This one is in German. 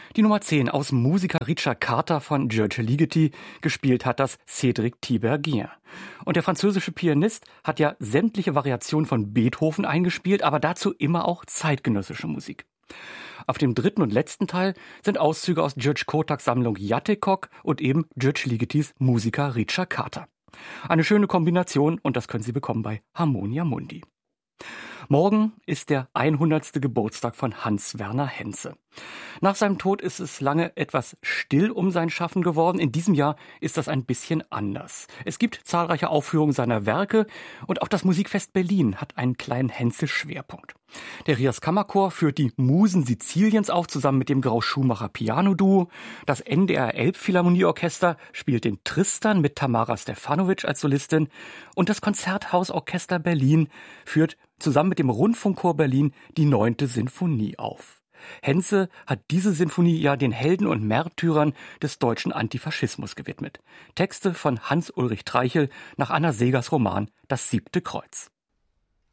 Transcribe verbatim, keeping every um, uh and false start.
Die Nummer zehn aus Musiker Richard Carter von George Ligeti, gespielt hat das Cédric Tiberghien. Und der französische Pianist hat ja sämtliche Variationen von Beethoven eingespielt, aber dazu immer auch zeitgenössische Musik. Auf dem dritten und letzten Teil sind Auszüge aus George Kotaks Sammlung Jattekok und eben George Ligetis Musiker Richard Carter. Eine schöne Kombination und das können Sie bekommen bei Harmonia Mundi. Morgen ist der hundertste Geburtstag von Hans Werner Henze. Nach seinem Tod ist es lange etwas still um sein Schaffen geworden. In diesem Jahr ist das ein bisschen anders. Es gibt zahlreiche Aufführungen seiner Werke und auch das Musikfest Berlin hat einen kleinen Henze-Schwerpunkt. Der Rias Kammerchor führt die Musen Siziliens auf, zusammen mit dem Grau-Schumacher Piano-Duo. Das N D R Elbphilharmonieorchester spielt den Tristan mit Tamara Stefanovic als Solistin. Und das Konzerthausorchester Berlin führt zusammen mit dem Rundfunkchor Berlin die neunte Sinfonie auf. Henze hat diese Sinfonie ja den Helden und Märtyrern des deutschen Antifaschismus gewidmet. Texte von Hans-Ulrich Treichel nach Anna Segers Roman Das siebte Kreuz.